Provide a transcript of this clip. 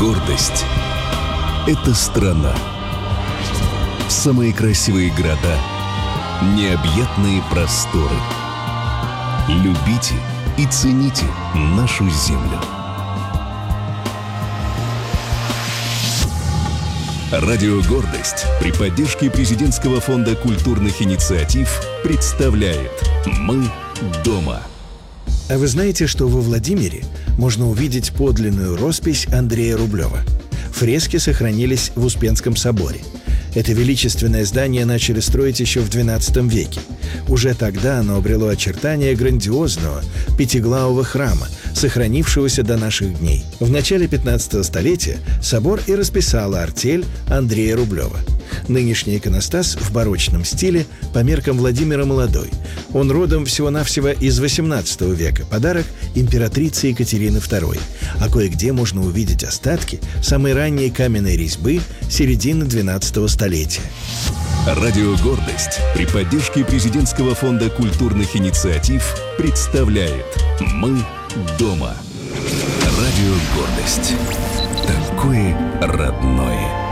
Гордость — это страна. Самые красивые города, необъятные просторы. Любите и цените нашу землю. Радио «Гордость» при поддержке Президентского фонда культурных инициатив представляет «Мы дома». А вы знаете, что во Владимире можно увидеть подлинную роспись Андрея Рублева? Фрески сохранились в Успенском соборе. Это величественное здание начали строить еще в XII веке. Уже тогда оно обрело очертания грандиозного пятиглавого храма, сохранившегося до наших дней. В начале 15 столетия собор и расписала артель Андрея Рублева. Нынешний иконостас в барочном стиле по меркам Владимира Молодой. Он родом всего-навсего из XVIII века, подарок императрицы Екатерины II. А кое-где можно увидеть остатки самой ранней каменной резьбы середины XII столетия. Радио «Гордость» при поддержке Президентского фонда культурных инициатив представляет «Мы дома». Радио «Гордость». Такое родное.